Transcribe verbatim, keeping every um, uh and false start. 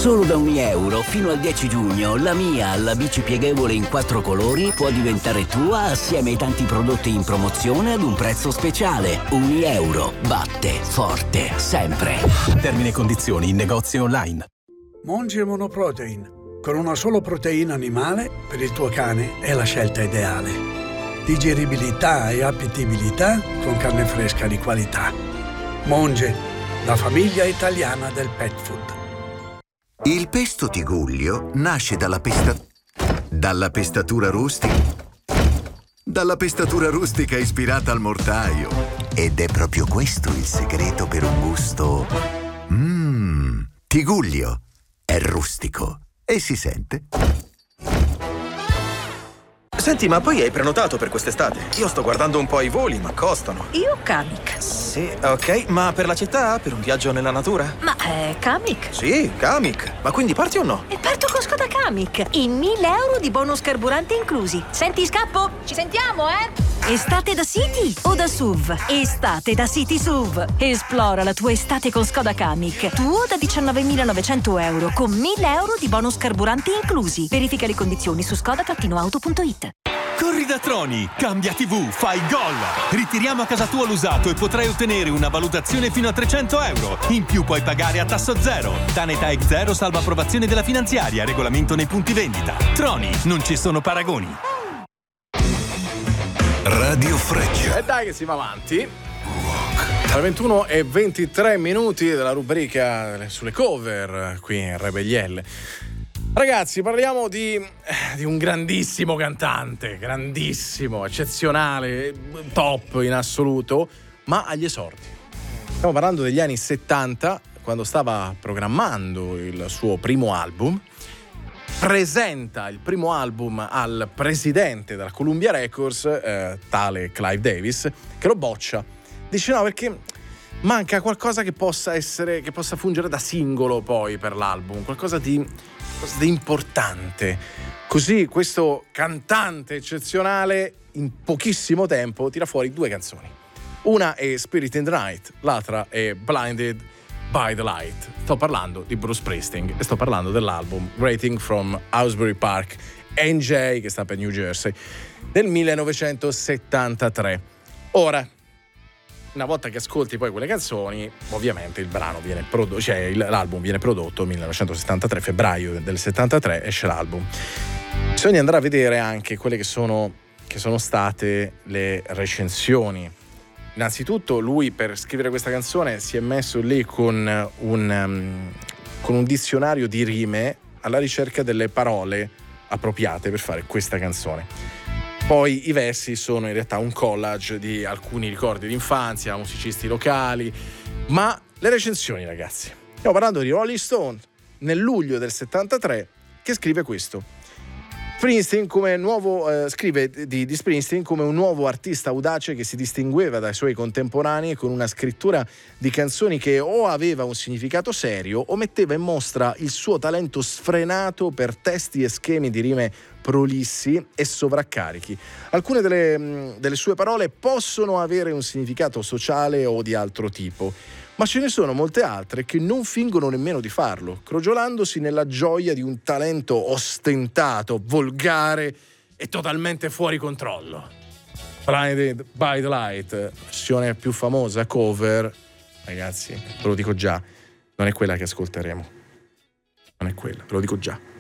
Solo da un euro fino al dieci giugno la Mia, la bici pieghevole in quattro colori, può diventare tua assieme ai tanti prodotti in promozione ad un prezzo speciale. Un euro batte forte sempre. Termini e condizioni in negozi online. Monge Monoprotein. Con una solo proteina animale, per il tuo cane è la scelta ideale. Digeribilità e appetibilità con carne fresca di qualità. Monge, la famiglia italiana del pet food. Il pesto Tigullio nasce dalla pesta... dalla pestatura rustica... dalla pestatura rustica ispirata al mortaio. Ed è proprio questo il segreto per un gusto... Mmm... Tigullio è rustico e si sente. Senti, ma poi hai prenotato per quest'estate? Io sto guardando un po' i voli, ma costano. Io Kamiq. Sì, ok, ma per la città? Per un viaggio nella natura? Ma è Kamiq? Sì, Kamiq. Ma quindi parti o no? E parto con Skoda Kamiq. In mille euro di bonus carburante inclusi. Senti, scappo? Ci sentiamo, eh? Estate da City o da S U V? Estate da City S U V. Esplora la tua estate con Skoda Kamiq. Tuo da diciannovemilanovecento euro con mille euro di bonus carburante inclusi. Verifica le condizioni su skoda auto punto it. Corri da Troni, cambia tivù, fai gol! Ritiriamo a casa tua l'usato e potrai ottenere una valutazione fino a trecento euro. In più puoi pagare a tasso zero. Danetec zero salva approvazione della finanziaria, regolamento nei punti vendita. Troni, non ci sono paragoni. Radio Freccia. E dai che si va avanti. Alle ventuno e ventitré minuti della rubrica sulle cover qui in Rebellielle. Ragazzi, parliamo di, di un grandissimo cantante, grandissimo, eccezionale, top in assoluto, ma agli esordi. Stiamo parlando degli anni settanta, quando stava programmando il suo primo album. Presenta il primo album al presidente della Columbia Records, eh, tale Clive Davis, che lo boccia. Dice no, perché manca qualcosa che possa essere, che possa fungere da singolo poi per l'album, qualcosa di, qualcosa di importante. Così questo cantante eccezionale in pochissimo tempo tira fuori due canzoni. Una è Spirit in the Night, l'altra è Blinded by the Light. Sto parlando di Bruce Springsteen e sto parlando dell'album Greeting from Asbury Park, N J, che sta per New Jersey, del millenovecentosettantatré. Ora, una volta che ascolti poi quelle canzoni, ovviamente il brano viene prodotto, cioè il, l'album viene prodotto millenovecentosettantatré, febbraio del settantatré esce l'album. Bisogna andare a vedere anche quelle che sono, che sono state le recensioni. Innanzitutto lui per scrivere questa canzone si è messo lì con un, um, con un dizionario di rime alla ricerca delle parole appropriate per fare questa canzone. Poi i versi sono in realtà un collage di alcuni ricordi d'infanzia, musicisti locali, ma le recensioni, ragazzi. Stiamo parlando di Rolling Stone nel luglio del settantatré, che scrive questo. Springsteen come nuovo eh, scrive di, di Springsteen come un nuovo artista audace che si distingueva dai suoi contemporanei con una scrittura di canzoni che o aveva un significato serio o metteva in mostra il suo talento sfrenato per testi e schemi di rime prolissi e sovraccarichi. Alcune delle, delle sue parole possono avere un significato sociale o di altro tipo, ma ce ne sono molte altre che non fingono nemmeno di farlo, crogiolandosi nella gioia di un talento ostentato, volgare e totalmente fuori controllo. Blinded by the Light, versione più famosa, cover, ragazzi, ve lo dico già, non è quella che ascolteremo. Non è quella, ve lo dico già.